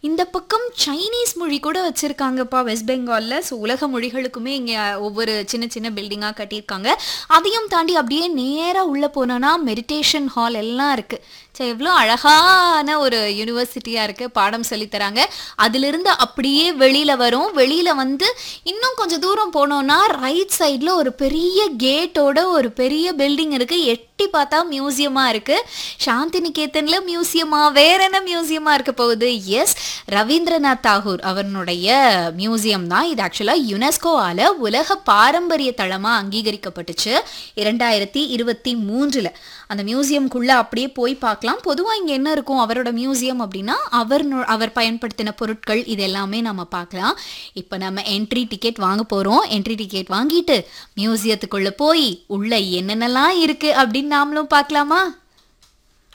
இந்த பக்கம் சைனீஸ் மொழி கூட வச்சிருக்காங்கப்பா வெஸ்ட் பெங்கால்ல. ஸோ உலக மொழிகளுக்குமே இங்கே ஒவ்வொரு சின்ன சின்ன பில்டிங்காக கட்டியிருக்காங்க. அதையும் தாண்டி அப்படியே நேராக உள்ளே போனோன்னா மெடிடேஷன் ஹால் எல்லாம் இருக்குது. சரி, எவ்வளோ அழகான ஒரு யூனிவர்சிட்டியாக இருக்குது, பாடம் சொல்லித்தராங்க. அதிலிருந்து அப்படியே வெளியில் வரும். வெளியில் வந்து இன்னும் கொஞ்சம் தூரம் போனோன்னா ரைட் சைடில் ஒரு பெரிய கேட்டோட ஒரு பெரிய பில்டிங் இருக்குது. எட்டி பார்த்தா மியூசியமாக இருக்குது. சாந்தி நிகேதனில் மியூசியமா, வேற என்ன மியூசியமாக இருக்க போகுது? எஸ், ரவீந்திரநாத் தாகூர் அவருடைய மியூசியம் தான் இது. ஆக்சுவலாக யுனெஸ்கோவால் உலக பாரம்பரிய தளமாக அங்கீகரிக்கப்பட்டுச்சு 2023. அந்த மியூசியம்குள்ளே அப்படியே போய் பார்க்கலாம். பொதுவாக இங்கே என்ன இருக்கும் அவரோட மியூசியம் அப்படின்னா அவர் பயன்படுத்தின பொருட்கள் இது எல்லாமே நம்ம பார்க்கலாம். இப்போ நம்ம என்ட்ரி டிக்கெட் வாங்க போகிறோம். என்ட்ரி டிக்கெட் வாங்கிட்டு மியூசியத்துக்குள்ளே போய் உள்ள என்னென்னலாம் இருக்குது அப்படின்னு நாமளும் பார்க்கலாமா?